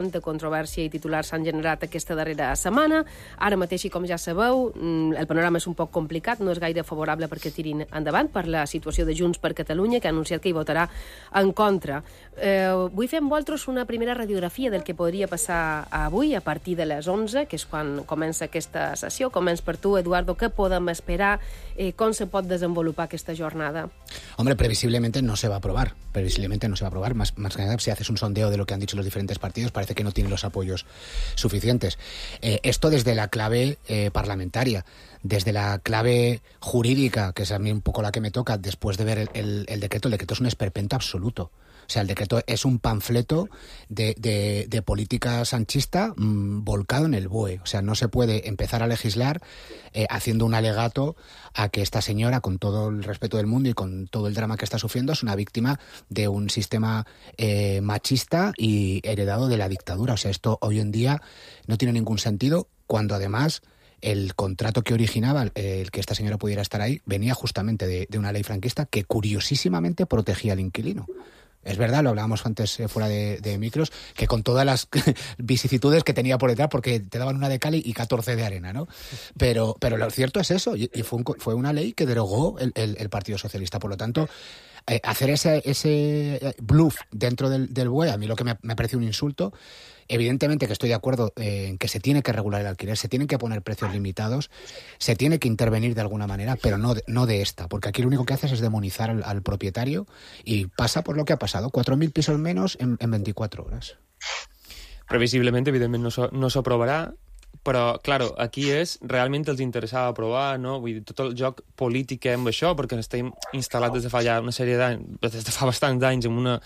quanta controvèrsia i titulars s'han generat aquesta darrera setmana. Ara mateix, i com ja sabeu, el panorama és un poc complicat, no és gaire favorable perquè tirin endavant per la situació de Junts per Catalunya, que ha anunciat que hi votarà en contra. Vull fer amb vosaltres una primera radiografia del que podria passar avui a partir de les 11, que és quan comença aquesta sessió. Comença per tu, Eduardo. Què podem esperar? Com se pot desenvolupar aquesta jornada? Hombre, previsiblemente no se va a aprobar. Más que nada, si haces un sondeo de lo que han dicho los diferentes partidos, parece que no tiene los apoyos suficientes. Esto desde la clave parlamentaria, desde la clave jurídica, que es a mí un poco la que me toca después de ver el decreto. El decreto es un esperpento absoluto. O sea, el decreto es un panfleto de política sanchista volcado en el BOE. O sea, no se puede empezar a legislar haciendo un alegato a que esta señora, con todo el respeto del mundo y con todo el drama que está sufriendo, es una víctima de un sistema machista y heredado de la dictadura. O sea, esto hoy en día no tiene ningún sentido, cuando además el contrato que originaba el que esta señora pudiera estar ahí venía justamente de una ley franquista que curiosísimamente protegía al inquilino. Es verdad, lo hablábamos antes fuera de micros, que con todas las vicisitudes que tenía por detrás, porque te daban una de cal y 14 de arena, ¿no? Pero lo cierto es eso, y fue una ley que derogó el Partido Socialista. Por lo tanto, hacer ese bluff dentro del BOE, a mí lo que me parece un insulto. Evidentemente que estoy de acuerdo en que se tiene que regular el alquiler, se tienen que poner precios limitados, se tiene que intervenir de alguna manera, pero no de esta, porque aquí lo único que haces es demonizar al propietario y pasa por lo que ha pasado, 4.000 pisos menos en 24 horas. Previsiblement, evidentment, no s'aprovarà, però, claro, aquí realment els interessava aprovar, no? Vull dir, tot el joc polític que amb això, perquè estem instal·lats des de fa ja una sèrie d'anys, des de fa bastants anys, en una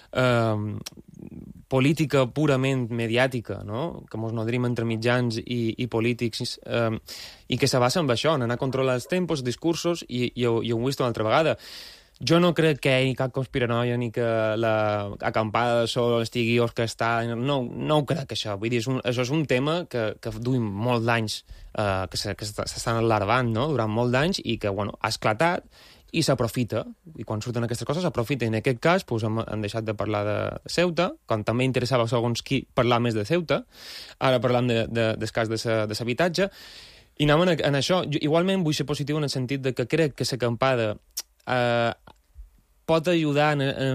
política purament mediàtica, no? Que ens nodrim entre mitjans i polítics, i que se basa en això, en anar a controlar els tempos, discursos, i ho hem vist una altra vegada. Jo no crec que hi hagi cap conspiranoia ni que l'acampada de sol estigui orquestada. No ho crec, això. Vull dir, això és un tema que duim molts d'anys, que s'estan alarvant, no?, durant molts d'anys, i que, bueno, ha esclatat i s'aprofita. I quan surten aquestes coses s'aprofita. I en aquest cas hem deixat de parlar de Ceuta, quan també interessava segons qui parlar més de Ceuta. Ara parlam del cas de l'habitatge. I anem en això. Jo, igualment vull ser positiu en el sentit de que crec que l'acampada pot ajudar,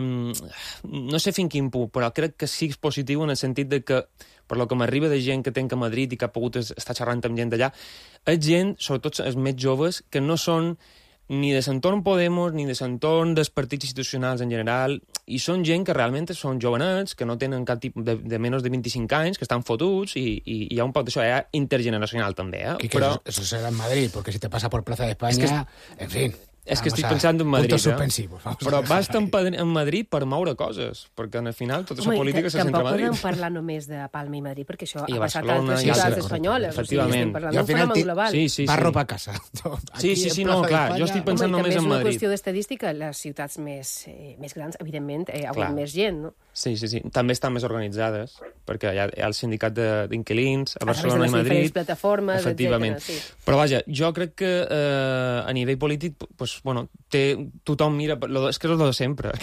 no sé fins quin punt, però crec que sí que és positiu en el sentit de que, per lo que m'arriba de gent que tenc a Madrid i que ha pogut estar xerrant amb gent d'allà, és gent, sobretot els més joves, que no són ni de l'entorn Podemos, ni de l'entorn dels partits institucionals en general, i són gent que realment són jovenets, que no tenen cap tipus de menys de 25 anys, que estan fotuts, i hi ha un poc d'això, intergeneracional també, Però... Eso será en Madrid, porque si te pasa por Plaza de España, en fin... És que estic pensant en Madrid, però va estar en Madrid per moure coses, perquè al final tota la política se centra a Madrid. Tampoc podem parlar només de Palma i Madrid, perquè això ha passat a altres ciutats espanyoles. Efectivament. I al final barro pa casa. Sí, no, clar, jo estic pensant només en Madrid. També és una qüestió d'estadística, les ciutats més grans, evidentment, hi ha hagut més gent, no? Sí, també estan més organitzades, perquè hi ha el sindicat d'inquilins a Barcelona i Madrid. Les plataformes, efectivament. Però vaja, jo crec que a nivell polític, bueno, tothom mira... És que és lo de sempre.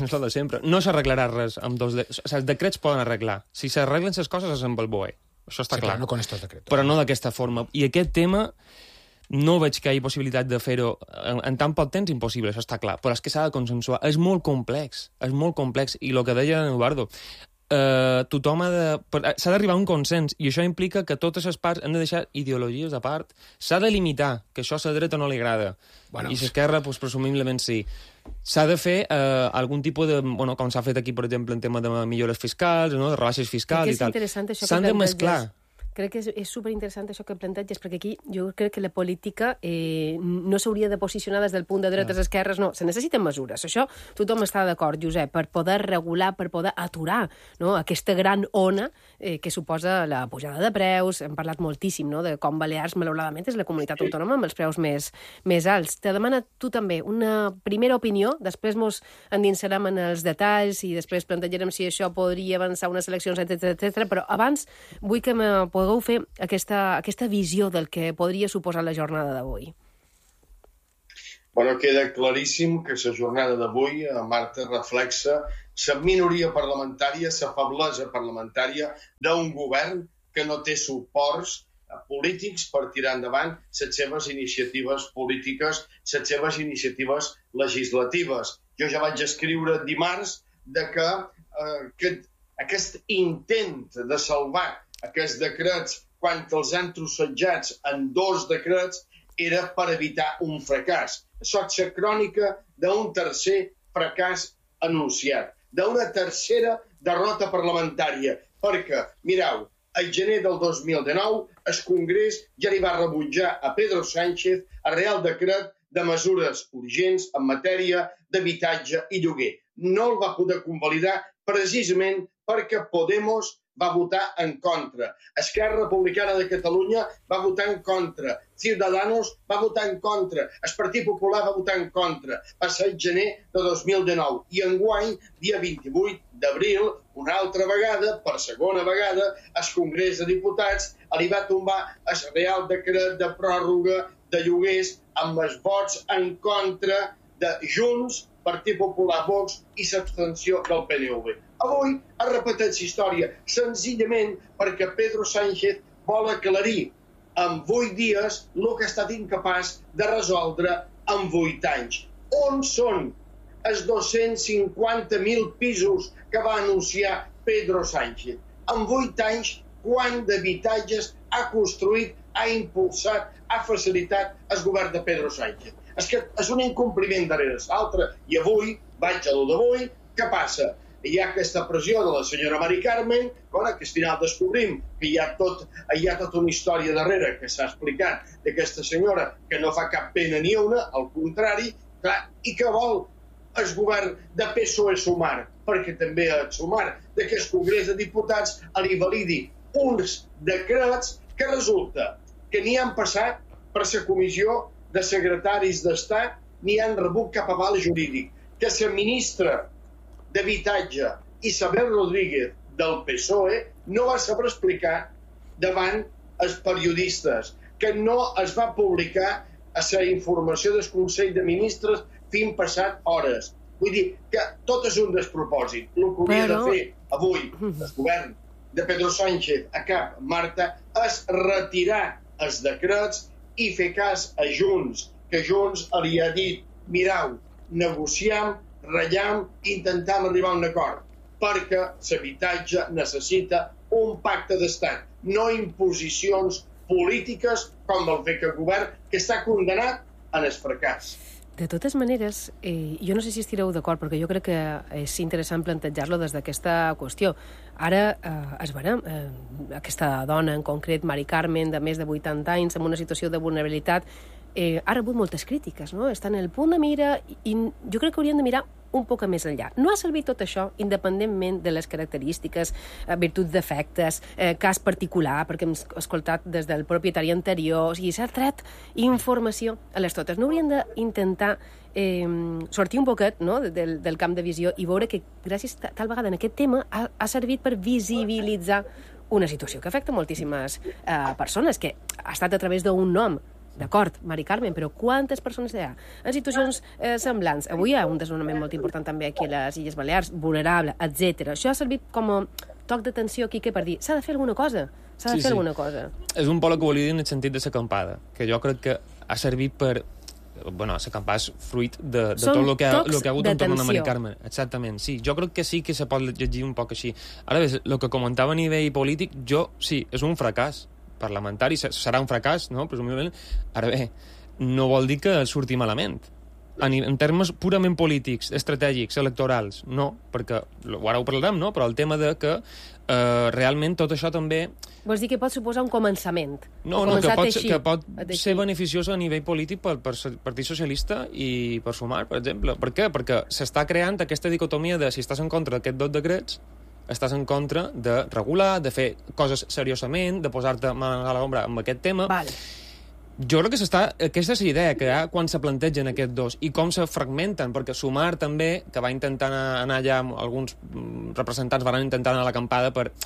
No s'arreglarà res amb dos... Els decrets poden arreglar. Si s'arreglen les coses és amb el BOE. Això està clar. No con estos decretos. Però no d'aquesta forma. I aquest tema no veig que hi hagi possibilitat de fer-ho en tan poc temps, impossible, això està clar. Però és que s'ha de consensuar. És molt complex. I el que deia Eduardo, tothom s'ha d'arribar a un consens, i això implica que totes les parts han de deixar ideologies de part, s'ha de limitar, que això a la dreta no li agrada, i l'esquerra, presumiblement sí. S'ha de fer algun tipus de... com s'ha fet aquí, per exemple, en tema de millores fiscals, de rebaixes fiscals i tal. S'han de mesclar. Crec que és superinteressant això que planteges, perquè aquí jo crec que la política no s'hauria de posicionar des del punt de dretes, esquerres, no, se necessiten mesures. Això tothom està d'acord, Josep, per poder regular, per poder aturar, no, aquesta gran ona que suposa la pujada de preus. Hem parlat moltíssim, no, de com Balears, malauradament, és la comunitat autònoma amb els preus més alts. Te demana tu també una primera opinió, després mos endinsarem en els detalls i després plantejarem si això podria avançar unes eleccions, etc. Però abans vull que me pugueu fer aquesta visió del que podria suposar la jornada d'avui. però queda claríssim que la jornada d'avui, Marta, reflexa la minoria parlamentària, la feblesa parlamentària d'un govern que no té suports polítics per tirar endavant les seves iniciatives polítiques, les seves iniciatives legislatives. Jo ja vaig escriure dimarts que aquest intent de salvar aquests decrets quan els han trossejats en 2 decrets era per evitar un fracàs. Això és la crònica d'un tercer fracàs anunciat, d'una tercera derrota parlamentària, perquè, mireu, al gener del 2019, el Congrés ja li va rebutjar a Pedro Sánchez el Real Decret de mesures urgents en matèria d'habitatge i lloguer. No el va poder convalidar precisament perquè Podemos va votar en contra. Esquerra Republicana de Catalunya va votar en contra. Ciudadanos va votar en contra. El Partit Popular va votar en contra. Va ser el gener de 2019. I enguany, dia 28 d'abril, una altra vegada, per segona vegada, el Congrés de Diputats li va tombar el Real Decret de pròrroga de lloguers amb els vots en contra de Junts, Partit Popular, Vox i l'abstenció del PNV. Avui ha repetit la història senzillament perquè Pedro Sánchez vol aclarir en 8 dies el que ha estat incapaç de resoldre en 8 anys. On són els 250.000 pisos que va anunciar Pedro Sánchez? En 8 anys, quant d'habitatges ha construït, ha impulsat, ha facilitat el govern de Pedro Sánchez? És que és un incompliment darrere l'altre. I avui, vaig a lo d'avui, què passa? Hi ha aquesta pressió de la senyora Mari Carmen, que al final descobrim que hi ha tota una història darrere que s'ha explicat d'aquesta senyora que no fa cap pena ni una, al contrari, clar, i que vol el govern de PSOE-Sumar, perquè també el Sumar d'aquest Congrés de Diputats li validi uns decrets que resulta que ni han passat per la Comissió de Secretaris d'Estat ni han rebut cap aval jurídic, que la ministra d'Habitatge Isabel Rodríguez del PSOE no va saber explicar davant els periodistes, que no es va publicar a la informació del Consell de Ministres fins passat hores. Vull dir que tot és un despropòsit. El que hauria de fer avui el govern de Pedro Sánchez a cap, Marta, és retirar els decrets i fer cas a Junts, que Junts li ha dit, mireu, negociam, ratllam, intentem arribar a un acord, perquè l'habitatge necessita un pacte d'estat, no imposicions polítiques com el fer que el govern, que està condenat en el fracàs. De totes maneres, jo no sé si estireu d'acord, perquè jo crec que és interessant plantejar-lo des d'aquesta qüestió. Ara es veurem, aquesta dona en concret, Mari Carmen, de més de 80 anys, en una situació de vulnerabilitat, ha rebut moltes crítiques, no? Està en el punt de mira i jo crec que hauríem de mirar un poc més enllà. No ha servit tot això independentment de les característiques, virtuts defectes, cas particular, perquè hem escoltat des del propietari anterior, o sigui, s'ha tret informació a les totes. No hauríem d'intentar sortir un poquet, no?, del camp de visió i veure que gràcies tal vegada en aquest tema ha servit per visibilitzar una situació que afecta moltíssimes persones, que ha estat a través d'un nom. D'acord, Mari Carmen, però quantes persones hi ha en situacions semblants? Avui hi ha un desnonament molt important també aquí a les Illes Balears, vulnerable, etc. Això ha servit com a toc d'atenció aquí per dir s'ha de fer alguna cosa, s'ha de fer alguna cosa. És un poc el que volia dir en el sentit de l'acampada, que jo crec que ha servit per... Bueno, l'acampada és fruit de tot el que ha hagut entorn a Mari Carmen. Exactament, sí. Jo crec que sí que se pot llegir un poc així. Ara bé, el que comentava a nivell polític, sí, és un fracàs parlamentari, serà un fracàs, no?, presumiblement. Ara bé, no vol dir que surti malament. En termes purament polítics, estratègics, electorals, no, perquè ara ho parlarem, no?, però el tema de que realment tot això també... Vols dir que pot suposar un començament? No, que pot ser beneficiós a nivell polític pel Partit Socialista i per Sumar, per exemple. Per què? Perquè s'està creant aquesta dicotomia de si estàs en contra d'aquests 2 decrets, estàs en contra de regular, de fer coses seriosament, de posar-te mà a l'ombra amb aquest tema. Vale. Jo crec que aquesta és la idea que hi ha quan se plantegen aquests dos i com se fragmenten, perquè Sumar també, que va intentar anar allà, alguns representants van intentar anar a l'acampada per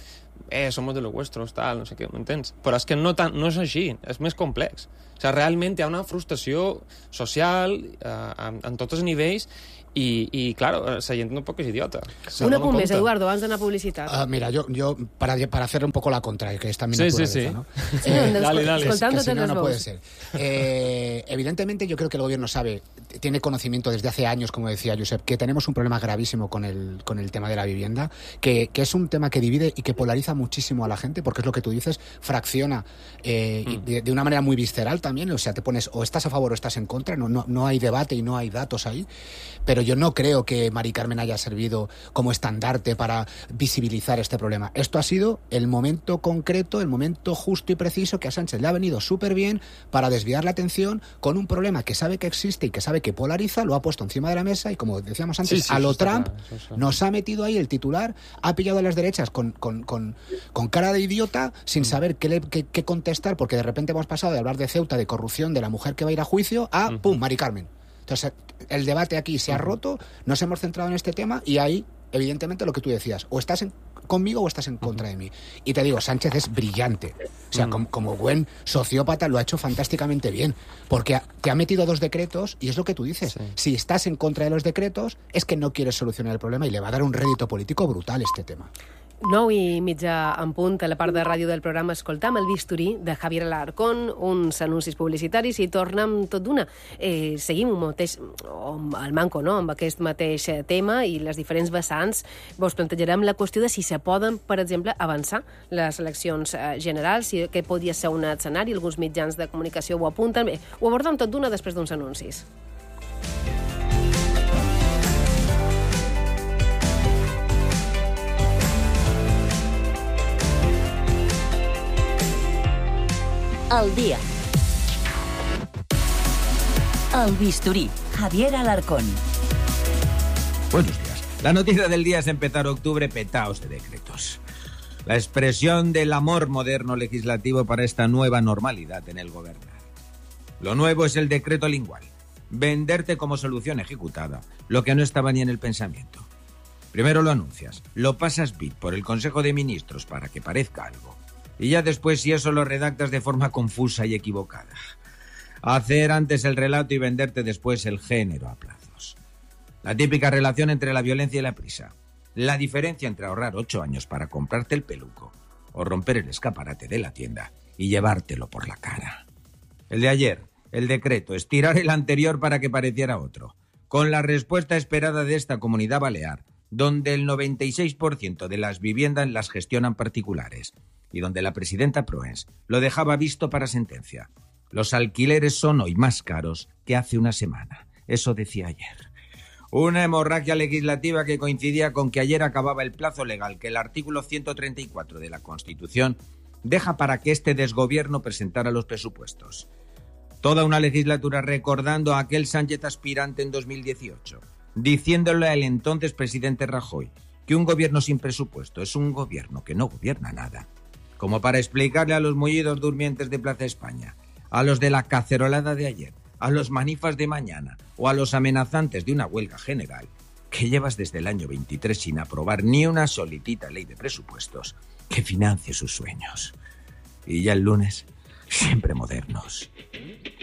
somos de los vuestros, tal, no sé què, m'entens? Però és que no és així, és més complex. O sigui, realment hi ha una frustració social en tots els nivells y claro, la gent no poc és idiota. Un apunt més, Eduardo, abans d'anar a publicitat. Mira, yo para hacerle un poco la contra, que es también naturaleza, sí. ¿no? Dale. Que si no puede ser. Evidentemente, yo creo que el gobierno tiene conocimiento desde hace años, como decía Josep, que tenemos un problema gravísimo con el tema de la vivienda, que es un tema que divide y que polariza muchísimo a la gente, porque es lo que tú dices, fracciona y de una manera muy visceral también, o sea, te pones o estás a favor o estás en contra, no hay debate y no hay datos ahí, pero yo no creo que Mari Carmen haya servido como estandarte para visibilizar este problema. Esto ha sido el momento concreto, el momento justo y preciso que a Sánchez le ha venido súper bien para desviar la atención con un problema que sabe que existe y que sabe que polariza, lo ha puesto encima de la mesa y, como decíamos antes, a lo Trump nos ha metido ahí el titular, ha pillado a las derechas con cara de idiota sin saber qué contestar, porque de repente hemos pasado de hablar de Ceuta, de corrupción, de la mujer que va a ir a juicio, a ¡pum! Mari Carmen. Entonces, el debate aquí se ha roto, nos hemos centrado en este tema y ahí, evidentemente, lo que tú decías, o estás conmigo o estás en contra de mí. Y te digo, Sánchez es brillante. O sea, como buen sociópata lo ha hecho fantásticamente bien, porque te ha metido 2 decretos y es lo que tú dices. Sí. Si estás en contra de los decretos, es que no quieres solucionar el problema y le va a dar un rédito político brutal este tema. 9:30 en punt, a la part de ràdio del programa escoltam el bisturí de Javier Alarcón, uns anuncis publicitaris i tornem tot d'una. Seguim el manco, no?, amb aquest mateix tema i les diferents vessants. Vos plantejarem la qüestió de si se poden, per exemple, avançar les eleccions generals, si que podria ser un escenari, alguns mitjans de comunicació ho apunten. Bé, ho abordem tot d'una després d'uns anuncis. Al día. El bisturí, Javier Alarcón. Buenos días. La noticia del día es empezar octubre petaos de decretos. La expresión del amor moderno legislativo para esta nueva normalidad en el gobernar. Lo nuevo es el decreto lingual. Venderte como solución ejecutada lo que no estaba ni en el pensamiento. Primero lo anuncias, lo pasas bit por el Consejo de Ministros para que parezca algo. Y ya después, si eso, lo redactas de forma confusa y equivocada. Hacer antes el relato y venderte después el género a plazos. La típica relación entre la violencia y la prisa. La diferencia entre ahorrar 8 años para comprarte el peluco o romper el escaparate de la tienda y llevártelo por la cara. El de ayer, el decreto, estirar el anterior para que pareciera otro. Con la respuesta esperada de esta comunidad balear, donde el 96% de las viviendas las gestionan particulares. Y donde la presidenta Proens lo dejaba visto para sentencia. Los alquileres son hoy más caros que hace una semana. Eso decía ayer. Una hemorragia legislativa que coincidía con que ayer acababa el plazo legal que el artículo 134 de la Constitución deja para que este desgobierno presentara los presupuestos. Toda una legislatura recordando a aquel Sánchez aspirante en 2018, diciéndole al entonces presidente Rajoy que un gobierno sin presupuesto es un gobierno que no gobierna nada. Como para explicarle a los mullidos durmientes de Plaza España, a los de la cacerolada de ayer, a los manifas de mañana o a los amenazantes de una huelga general, que llevas desde el año 23 sin aprobar ni una solitita ley de presupuestos que financie sus sueños. Y ya el lunes, siempre modernos.